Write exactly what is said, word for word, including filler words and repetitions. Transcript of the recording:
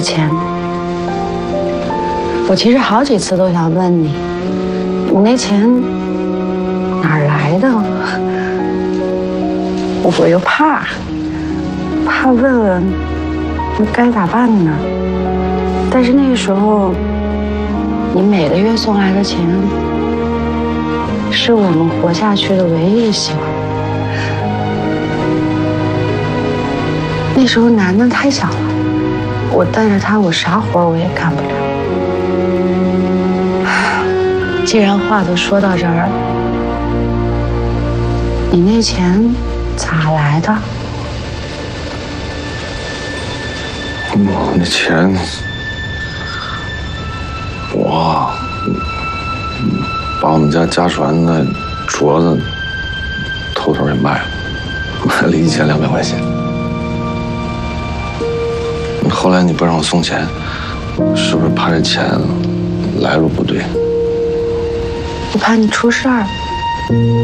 钱，我其实好几次都想问你，你那钱哪儿来的？我又怕，怕问问该咋办呢？但是那个时候，你每个月送来的钱，是我们活下去的唯一希望。那时候楠楠太小了，我带着她，我啥活我也干不了。既然话都说到这儿了，你那钱咋来的？ 我那钱，我把我们家家传的镯子偷偷给卖了，卖了一千两百块钱。后来你不让我送钱，是不是怕这钱来路不对？ 我怕你出事儿。